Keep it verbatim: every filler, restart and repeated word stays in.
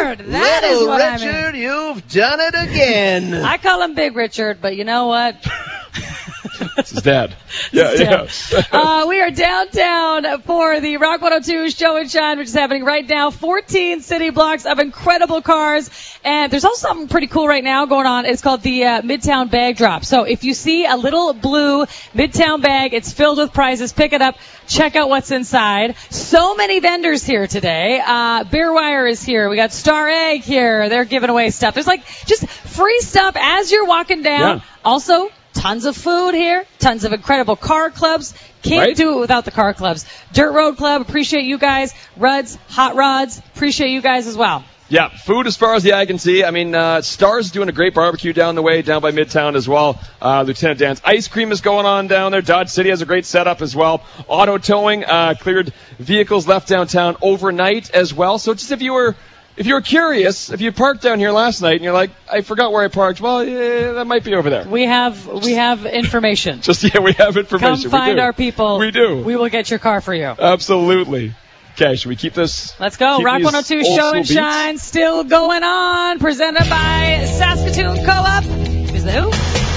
Richard. That Little is what Richard, I mean. you've done it again. I call him Big Richard, but you know what? It's his dad. Yeah, yeah. uh, we are downtown for the Rock one oh two Show and Shine, which is happening right now. fourteen city blocks of incredible cars. And there's also something pretty cool right now going on. It's called the uh, Midtown Bag Drop. So if you see a little blue Midtown bag, it's filled with prizes. Pick it up. Check out what's inside. So many vendors here today. Uh, Bear Wire is here. We got Star Egg here. They're giving away stuff. There's like just free stuff as you're walking down. Yeah. Also, tons of food here, tons of incredible car clubs. Can't Right? do it without the car clubs. Dirt Road Club, appreciate you guys. Ruds, Hot Rods, appreciate you guys as well. Yeah, food as far as the eye can see. I mean, uh, Star's doing a great barbecue down the way, down by Midtown as well. Uh, Lieutenant Dan's Ice Cream is going on down there. Dodge City has a great setup as well. Auto towing, uh, cleared vehicles left downtown overnight as well. So just if you were, if you were curious, if you parked down here last night and you're like, I forgot where I parked, well, yeah, that might be over there. We have, we have information. Just, yeah, we have information. Come find we do. our people. We do. We will get your car for you. Absolutely. Okay, should we keep this? Let's go. keep Rock these one oh two old Show school and beats? Shine still going on. Presented by Saskatoon Co-op. Who's the who?